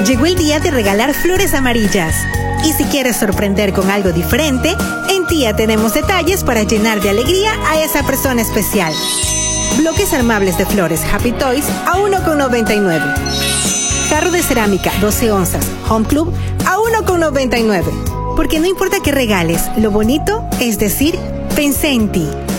Llegó el día de regalar flores amarillas. Y si quieres sorprender con algo diferente, en Tía tenemos detalles para llenar de alegría a esa persona especial. Bloques armables de flores Happy Toys a $1,99. Jarro de cerámica 12 onzas Home Club a $1,99. Porque no importa qué regales, lo bonito es decir, pensé en ti.